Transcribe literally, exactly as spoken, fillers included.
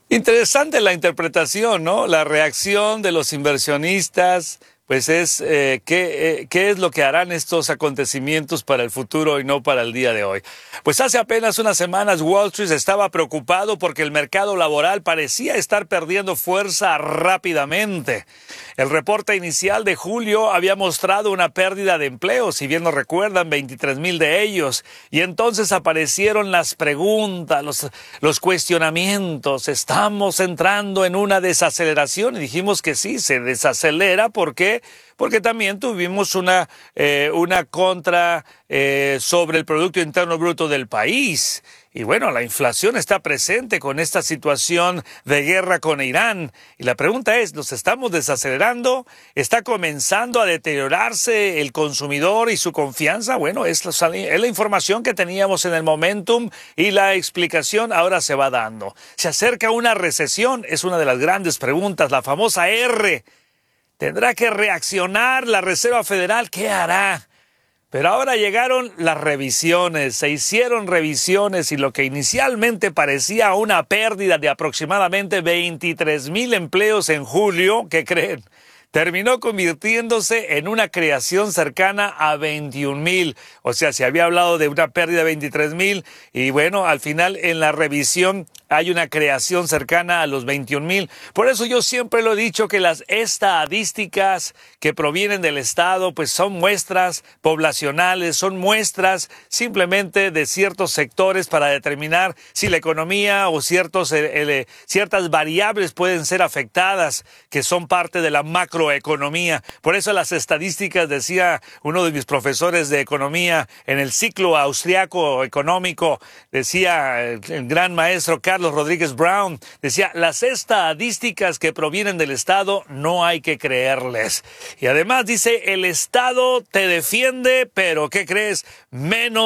Interesante la interpretación, ¿no? La reacción de los inversionistas, pues es eh, ¿qué, eh, qué es lo que harán estos acontecimientos para el futuro y no para el día de hoy. Pues hace apenas unas semanas Wall Street estaba preocupado porque el mercado laboral parecía estar perdiendo fuerza rápidamente. El reporte inicial de julio había mostrado una pérdida de empleo, si bien lo recuerdan, veintitrés mil de ellos. Y entonces aparecieron las preguntas, los, los cuestionamientos. ¿Estamos entrando en una desaceleración? Y dijimos que sí, se desacelera. ¿Por qué? Porque también tuvimos una, eh, una contra eh, sobre el Producto Interno Bruto del país. Y bueno, la inflación está presente con esta situación de guerra con Irán. Y la pregunta es, ¿nos estamos desacelerando? ¿Está comenzando a deteriorarse el consumidor y su confianza? Bueno, es la, es la información que teníamos en el momentum y la explicación ahora se va dando. ¿Se acerca una recesión? Es una de las grandes preguntas, la famosa R. ¿Tendrá que reaccionar la Reserva Federal? ¿Qué hará? Pero ahora llegaron las revisiones, se hicieron revisiones y lo que inicialmente parecía una pérdida de aproximadamente veintitrés mil empleos en julio, ¿qué creen? Terminó convirtiéndose en una creación cercana a veintiún mil. O sea, se había hablado de una pérdida de veintitrés mil y bueno, al final en la revisión hay una creación cercana a los veintiún mil. Por eso yo siempre lo he dicho que las estadísticas que provienen del Estado pues son muestras poblacionales, son muestras simplemente de ciertos sectores para determinar si la economía o ciertos, eh, eh, ciertas variables pueden ser afectadas, que son parte de la macroeconomía. Por eso las estadísticas, decía uno de mis profesores de economía en el ciclo austriaco económico, decía el, el gran maestro Carlos Carlos Rodríguez Brown, decía, las estadísticas que provienen del Estado no hay que creerles. Y además dice, el Estado te defiende, pero ¿qué crees? Menos